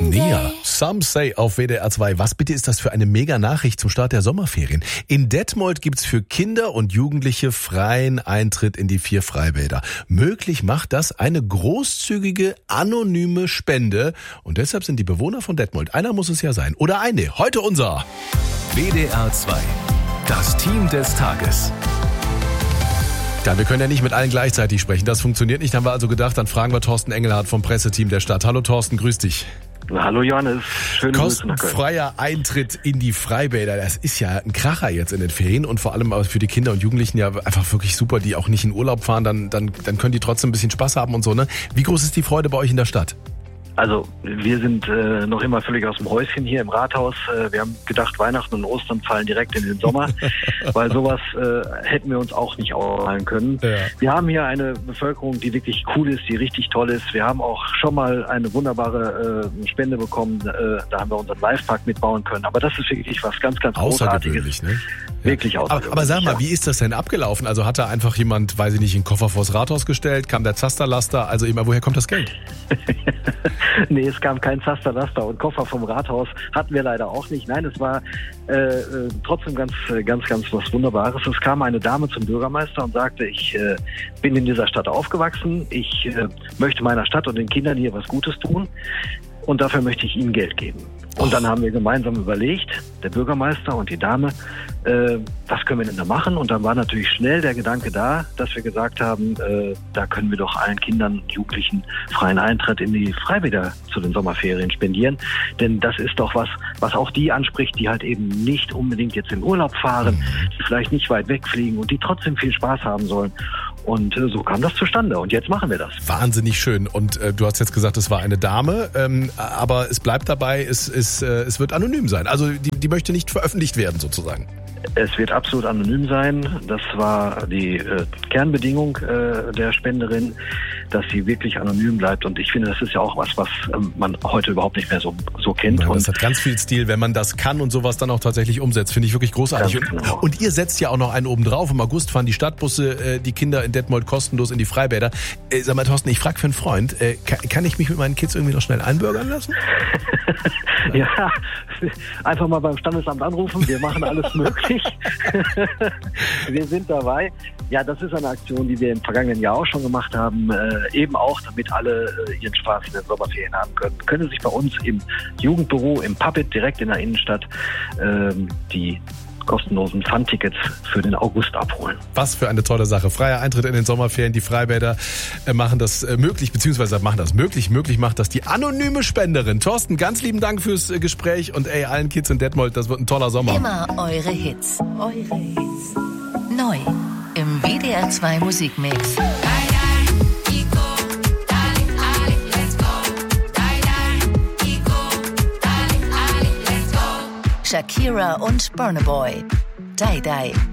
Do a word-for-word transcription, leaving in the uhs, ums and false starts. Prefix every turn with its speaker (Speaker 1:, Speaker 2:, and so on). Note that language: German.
Speaker 1: Nea, Some Say auf W D R zwei. Was bitte ist das für eine Mega-Nachricht zum Start der Sommerferien? In Detmold gibt's für Kinder und Jugendliche freien Eintritt in die vier Freibäder. Möglich macht das eine großzügige, anonyme Spende. Und deshalb sind die Bewohner von Detmold, einer muss es ja sein, oder eine, heute unser
Speaker 2: W D R zwei, das Team des Tages.
Speaker 1: Ja, wir können ja nicht mit allen gleichzeitig sprechen. Das funktioniert nicht. Haben wir also gedacht, dann fragen wir Thorsten Engelhardt vom Presseteam der Stadt. Hallo Thorsten, grüß dich.
Speaker 3: Hallo Johannes, schöne Grüße nach Köln.
Speaker 1: Kostenfreier Eintritt in die Freibäder, das ist ja ein Kracher jetzt in den Ferien und vor allem für die Kinder und Jugendlichen ja einfach wirklich super, die auch nicht in Urlaub fahren, dann, dann, dann können die trotzdem ein bisschen Spaß haben und so, ne? Wie groß ist die Freude bei euch in der Stadt?
Speaker 3: Also wir sind äh, noch immer völlig aus dem Häuschen hier im Rathaus. Äh, wir haben gedacht, Weihnachten und Ostern fallen direkt in den Sommer, weil sowas äh, hätten wir uns auch nicht ausmalen können. Ja. Wir haben hier eine Bevölkerung, die wirklich cool ist, die richtig toll ist. Wir haben auch schon mal eine wunderbare äh, Spende bekommen. Äh, da haben wir unseren Livepark mitbauen können. Aber das ist wirklich was ganz, ganz Großartiges.
Speaker 1: Ne?
Speaker 3: Wirklich
Speaker 1: ja.
Speaker 3: außergewöhnlich.
Speaker 1: Aber, aber sag mal, wie ist das denn abgelaufen? Also hat da einfach jemand, weiß ich nicht, einen Koffer vors Rathaus gestellt? Kam der Zasterlaster? Also immer, woher kommt das Geld?
Speaker 3: Nee, es kam kein Zasterlaster und Koffer vom Rathaus hatten wir leider auch nicht. Nein, es war äh, äh, trotzdem ganz, ganz, ganz was Wunderbares. Es kam eine Dame zum Bürgermeister und sagte, ich äh, bin in dieser Stadt aufgewachsen, ich äh, möchte meiner Stadt und den Kindern hier was Gutes tun und dafür möchte ich ihnen Geld geben. Und dann haben wir gemeinsam überlegt, der Bürgermeister und die Dame, äh, was können wir denn da machen? Und dann war natürlich schnell der Gedanke da, dass wir gesagt haben, äh, da können wir doch allen Kindern und Jugendlichen freien Eintritt in die Freibäder zu den Sommerferien spendieren. Denn das ist doch was, was auch die anspricht, die halt eben nicht unbedingt jetzt in Urlaub fahren, die vielleicht nicht weit wegfliegen und die trotzdem viel Spaß haben sollen. Und äh, so kam das zustande. Und jetzt machen wir das.
Speaker 1: Wahnsinnig schön. Und äh, du hast jetzt gesagt, es war eine Dame, ähm, aber es bleibt dabei, es, es, äh, es wird anonym sein. Also die, die möchte nicht veröffentlicht werden sozusagen.
Speaker 3: Es wird absolut anonym sein. Das war die äh, Kernbedingung äh, der Spenderin, dass sie wirklich anonym bleibt. Und ich finde, das ist ja auch was, was ähm, man heute überhaupt nicht mehr so, so kennt.
Speaker 1: Ja, das
Speaker 3: und
Speaker 1: hat ganz viel Stil, wenn man das kann und sowas dann auch tatsächlich umsetzt. Finde ich wirklich großartig. Und,
Speaker 3: genau.
Speaker 1: und ihr setzt ja auch noch einen oben drauf. Im August fahren die Stadtbusse äh, die Kinder in Detmold kostenlos in die Freibäder. Äh, sag mal, Thorsten, ich frage für einen Freund, äh, kann, kann ich mich mit meinen Kids irgendwie noch schnell einbürgern lassen?
Speaker 3: Ja, einfach mal beim Standesamt anrufen. Wir machen alles möglich. Wir sind dabei. Ja, das ist eine Aktion, die wir im vergangenen Jahr auch schon gemacht haben. Äh, eben auch, damit alle äh, ihren Spaß in den Sommerferien haben können. Können sich bei uns im Jugendbüro, im Puppet direkt in der Innenstadt äh, die kostenlosen Fun-Tickets für den August abholen.
Speaker 1: Was für eine tolle Sache. Freier Eintritt in den Sommerferien. Die Freibäder äh, machen das äh, möglich, beziehungsweise machen das möglich. Möglich macht das die anonyme Spenderin. Thorsten, ganz lieben Dank fürs äh, Gespräch und ey, allen Kids in Detmold, das wird ein toller Sommer.
Speaker 4: Immer eure Hits. Eure Hits. Neu im W D R zwei Musikmix. Shakira und Burna Boy. Die Die.